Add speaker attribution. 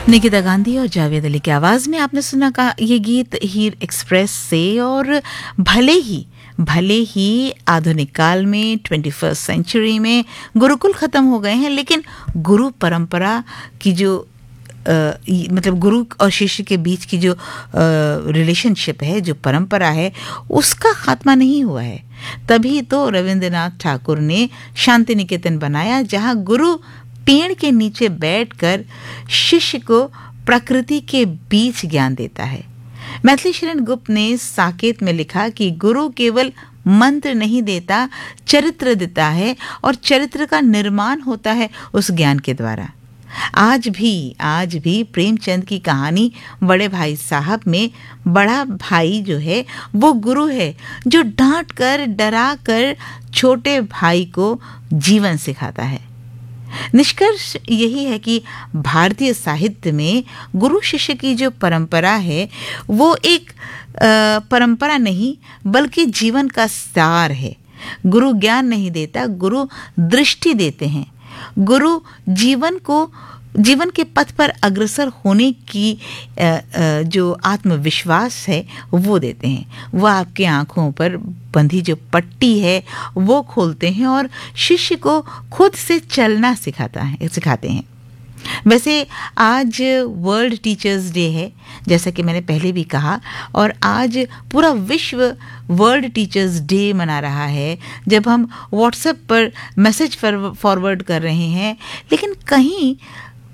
Speaker 1: निकिता गांधी और जावेद अली की आवाज में आपने सुना का ये गीत हीर एक्सप्रेस से। और भले ही आधुनिक काल में 21st सेंचुरी में गुरुकुल खत्म हो गए हैं, लेकिन गुरु परंपरा की जो मतलब गुरु और शिष्य के बीच की जो रिलेशनशिप है, जो परंपरा है, उसका खात्मा नहीं हुआ है। तभी तो रविंद्रनाथ ठाकुर ने शांति निकेतन बनाया, जहां गुरु पेड़ के नीचे बैठकर शिष्य को प्रकृति के बीच ज्ञान देता है। मैथिली शरण गुप्त ने साकेत में लिखा कि गुरु केवल मंत्र नहीं देता, चरित्र देता है, और चरित्र का निर्माण होता है उस ज्ञान के द्वारा। आज भी प्रेमचंद की कहानी बड़े भाई साहब में बड़ा भाई जो है वो गुरु है, जो डांट कर डरा कर छोटे भाई को जीवन सिखाता है। निष्कर्ष यही है कि भारतीय साहित्य में गुरु शिष्य की जो परंपरा है वो एक परंपरा नहीं बल्कि जीवन का सार है। गुरु ज्ञान नहीं देता, गुरु दृष्टि देते हैं। गुरु जीवन के पथ पर अग्रसर होने की जो आत्मविश्वास है वो देते हैं। वो आपके आंखों पर बंधी जो पट्टी है वो खोलते हैं और शिष्य को खुद से चलना सिखाते हैं। वैसे आज वर्ल्ड टीचर्स डे है, जैसा कि मैंने पहले भी कहा, और आज पूरा विश्व वर्ल्ड टीचर्स डे मना रहा है। जब हम व्हाट्सएप पर मैसेज फॉरवर्ड कर रहे हैं, लेकिन कहीं